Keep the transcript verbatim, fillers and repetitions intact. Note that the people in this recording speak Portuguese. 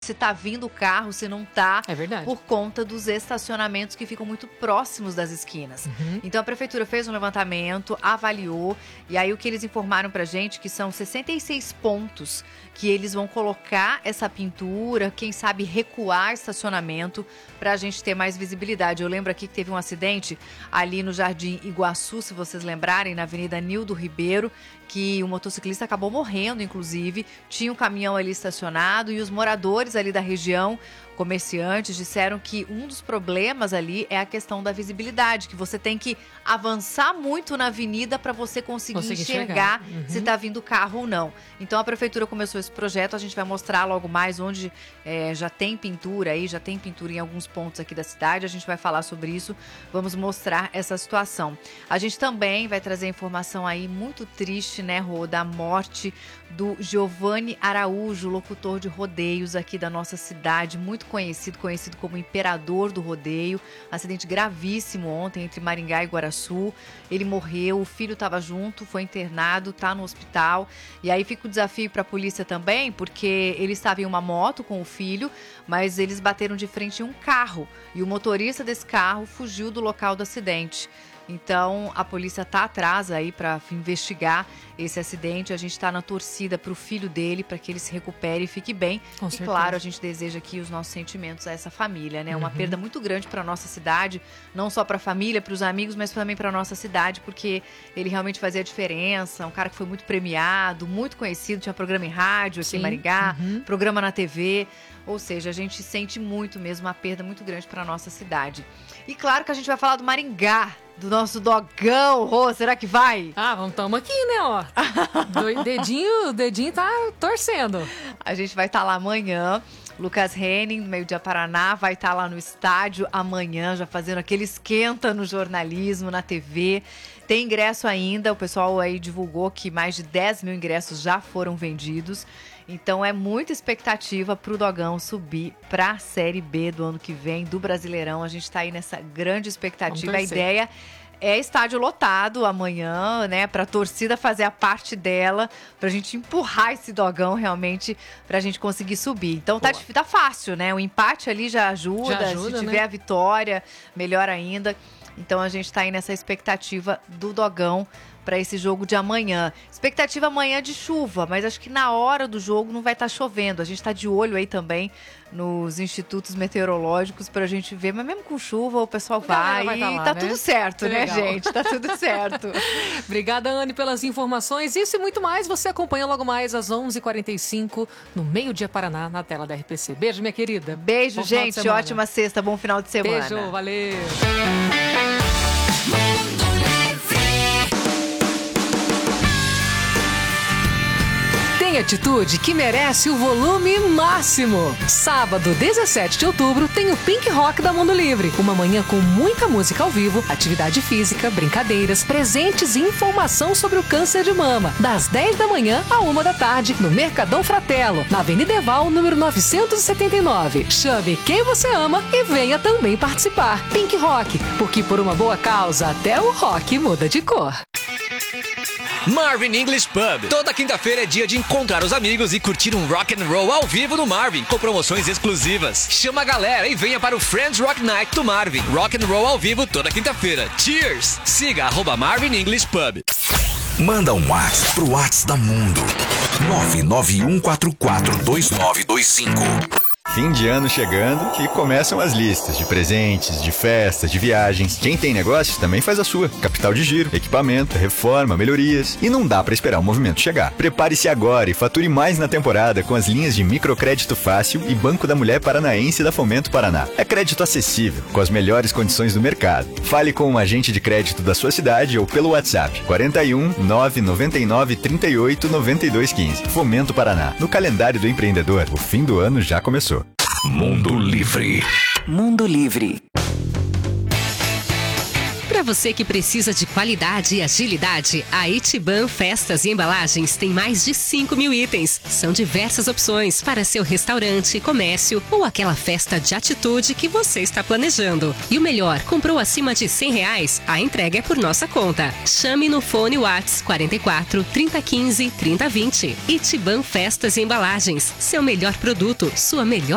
se tá vindo o carro, se não tá. É verdade. Por conta dos estacionamentos que ficam muito próximos das esquinas. Uhum. Então a prefeitura fez um levantamento, avaliou, e aí o que eles informaram pra gente que são sessenta e seis pontos que eles vão colocar essa pintura, quem sabe recuar estacionamento pra gente ter mais visibilidade. Eu lembro aqui que teve um acidente ali no Jardim Iguaçu, se vocês lembrarem, na Avenida Nildo Ribeiro, que o motociclista acabou morrendo, inclusive. Tinha um caminhão ali estacionado e os moradores ali da região, comerciantes, disseram que um dos problemas ali é a questão da visibilidade, que você tem que avançar muito na avenida para você conseguir, conseguir enxergar, enxergar. Uhum. se está vindo carro ou não. Então a prefeitura começou esse projeto, a gente vai mostrar logo mais onde é, já tem pintura aí, já tem pintura em alguns pontos aqui da cidade, a gente vai falar sobre isso, vamos mostrar essa situação. A gente também vai trazer informação aí muito triste, né, Rô, da morte do Giovanni Araújo, locutor de rodeios aqui da nossa cidade, muito conhecido, conhecido como Imperador do Rodeio. Acidente gravíssimo ontem entre Maringá e Guaraçu. Ele morreu, o filho estava junto, foi internado, está no hospital. E aí fica o desafio para a polícia também, porque ele estava em uma moto com o filho, mas eles bateram de frente em um carro. E o motorista desse carro fugiu do local do acidente. Então, a polícia está atrás aí para investigar esse acidente. A gente está na torcida para o filho dele, para que ele se recupere e fique bem. Com e, certeza. Claro, a gente deseja aqui os nossos sentimentos a essa família, né? Uma Uhum. perda muito grande para a nossa cidade, não só para a família, para os amigos, mas também para a nossa cidade, porque ele realmente fazia a diferença. Um cara que foi muito premiado, muito conhecido, tinha programa em rádio aqui Sim. em Maringá, Uhum. programa na T V. Ou seja, a gente sente muito mesmo uma perda muito grande para a nossa cidade. E claro que a gente vai falar do Maringá, do nosso dogão, Rô, será que vai? Ah, vamos, tamo aqui, né, ó. Do, dedinho, dedinho tá torcendo. A gente vai estar lá amanhã. Lucas Henning, do Meio Dia Paraná, vai estar lá no estádio amanhã, já fazendo aquele esquenta no jornalismo, na T V. Tem ingresso ainda, o pessoal aí divulgou que mais de dez mil ingressos já foram vendidos. Então é muita expectativa para o Dogão subir para a Série B do ano que vem, do Brasileirão. A gente está aí nessa grande expectativa. A ideia é estádio lotado amanhã, né? Para a torcida fazer a parte dela, para a gente empurrar esse Dogão realmente, para a gente conseguir subir. Então tá, tá fácil, né? O empate ali já ajuda, já ajuda se tiver né? a vitória, melhor ainda. Então a gente está aí nessa expectativa do Dogão para esse jogo de amanhã. Expectativa amanhã de chuva, mas acho que na hora do jogo não vai estar chovendo. A gente está de olho aí também nos institutos meteorológicos para a gente ver, mas mesmo com chuva o pessoal vai, vai tá e lá, tá né? tudo certo, Que né, legal. gente? Tá tudo certo. Obrigada, Anne, pelas informações. Isso e muito mais você acompanha logo mais às onze e quarenta e cinco no Meio Dia Paraná, na tela da R P C. Beijo, minha querida. Beijo, Bom final de gente. semana. Ótima sexta, bom final de semana. Beijo, valeu. Tem atitude que merece o volume máximo. Sábado, dezessete de outubro, tem o Pink Rock da Mundo Livre. Uma manhã com muita música ao vivo, atividade física, brincadeiras, presentes e informação sobre o câncer de mama. Das dez da manhã à uma da tarde, no Mercadão Fratello, na Avenida Eval, número novecentos e setenta e nove. Chame quem você ama e venha também participar. Pink Rock, porque por uma boa causa, até o rock muda de cor. Marvin English Pub. Toda quinta-feira é dia de encontrar os amigos e curtir um rock and roll ao vivo no Marvin, com promoções exclusivas. Chama a galera e venha para o Friends Rock Night do Marvin. Rock and roll ao vivo toda quinta-feira. Cheers! Siga arroba Marvin English Pub. Manda um WhatsApp pro WhatsApp da Mundo. nove nove um quatro quatro dois nove dois cinco. Fim de ano chegando e começam as listas de presentes, de festas, de viagens. Quem tem negócio também faz a sua. Capital de giro, equipamento, reforma, melhorias. E não dá para esperar o movimento chegar. Prepare-se agora e fature mais na temporada com as linhas de microcrédito fácil e Banco da Mulher Paranaense da Fomento Paraná. É crédito acessível, com as melhores condições do mercado. Fale com um agente de crédito da sua cidade ou pelo WhatsApp quarenta e um, nove nove nove, trinta e oito, noventa e dois, quinze. Fomento Paraná. No calendário do empreendedor, o fim do ano já começou. Mundo Livre. Mundo Livre. Para você que precisa de qualidade e agilidade, a Itiban Festas e Embalagens tem mais de cinco mil itens. São diversas opções para seu restaurante, comércio ou aquela festa de atitude que você está planejando. E o melhor, comprou acima de cem reais? A entrega é por nossa conta. Chame no fone Whats quarenta e quatro, trinta, quinze, trinta, vinte. Itiban Festas e Embalagens. Seu melhor produto, sua melhor